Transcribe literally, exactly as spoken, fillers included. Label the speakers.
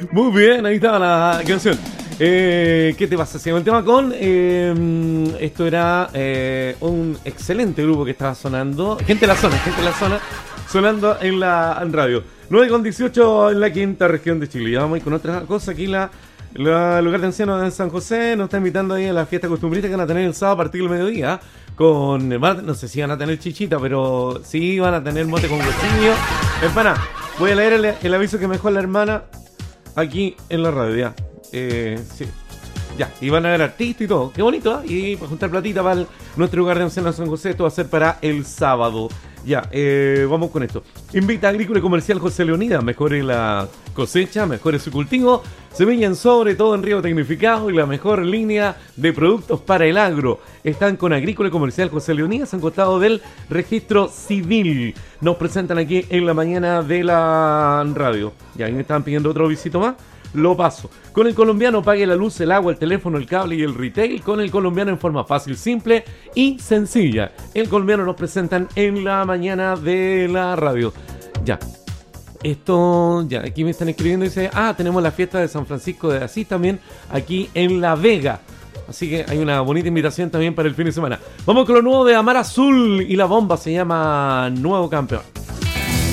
Speaker 1: Muy bien, ahí estaba la canción. Eh, ¿Qué te pasa? Hacíamos el tema con... Eh, esto era eh, un excelente grupo que estaba sonando. Gente de la zona, gente de la zona, sonando en la en radio. nueve con dieciocho en la quinta región de Chile. Ya vamos a ir con otra cosa. Aquí la, la lugar de ancianos de San José nos está invitando ahí a la fiesta costumbrista que van a tener el sábado a partir del mediodía. Con, no sé si van a tener chichita, pero sí van a tener mote con huesillo. Hermana, voy a leer el, el aviso que me dejó la hermana aquí en la radio, ya. Eh, sí. Ya, y van a ver artistas y todo. Qué bonito, ¿eh? Y para juntar platita para el, nuestro lugar de ancianos de San José, esto va a ser para el sábado. Ya, eh, vamos con esto. Invita Agrícola y Comercial José Leonidas. Mejore la cosecha, mejore su cultivo. Semillan sobre todo en riego tecnificado y la mejor línea de productos para el agro. Están con Agrícola y Comercial José Leonidas, han costado del registro civil. Nos presentan aquí en la mañana de la radio. Ya, ahí me estaban pidiendo otro visito más. Lo paso. Con el colombiano pague la luz, el agua, el teléfono, el cable y el retail. Con el colombiano en forma fácil, simple y sencilla. El colombiano nos presentan en la mañana de la radio. Ya. Esto, ya, aquí me están escribiendo y dice, ah, tenemos la fiesta de San Francisco de Asís también aquí en La Vega. Así que hay una bonita invitación también para el fin de semana. Vamos con lo nuevo de Amar Azul y la bomba se llama Nuevo Campeón.